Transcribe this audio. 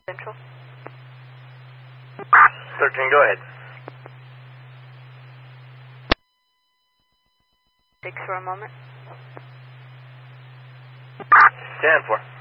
Central. 13, go ahead. 6 for a moment. 10-4.